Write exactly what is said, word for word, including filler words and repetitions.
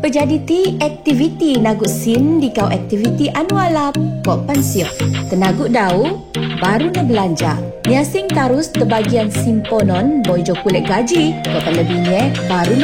jadi ti aktiviti nagu sin di kau aktiviti anu alap kok pensiun. Tenagu dau baru na belanja. Niasing tarus te bagian simponon boy jo kulit gaji kok lebihnya baru